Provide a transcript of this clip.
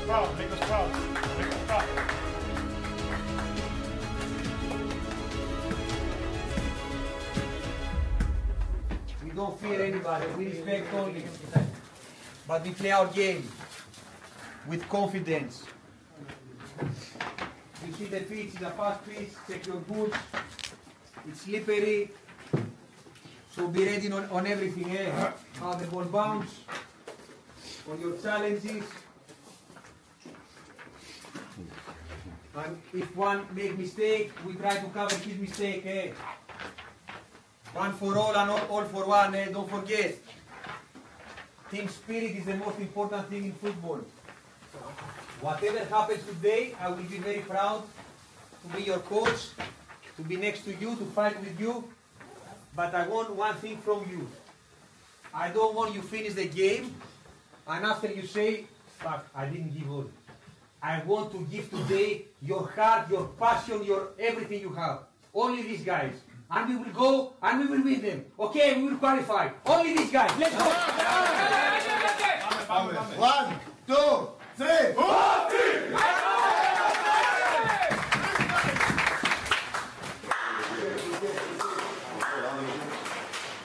proud, make us proud, make us proud. We don't fear anybody, we respect only. But we play our game with confidence. You see the pitch is a fast pitch, check your boots. It's slippery. So be ready on everything, eh? How the ball bounce, on your challenges. And if one make mistake, we try to cover his mistake, eh? One for all and all for one, eh? Don't forget. Team spirit is the most important thing in football. Whatever happens today, I will be very proud to be your coach, to be next to you, to fight with you. But I want one thing from you. I don't want you finish the game and after you say, fuck, I didn't give all. I want to give today your heart, your passion, your everything you have. Only these guys. And we will go and we will win them. Okay, we will qualify. Only these guys. Let's go. 1, 2, 3.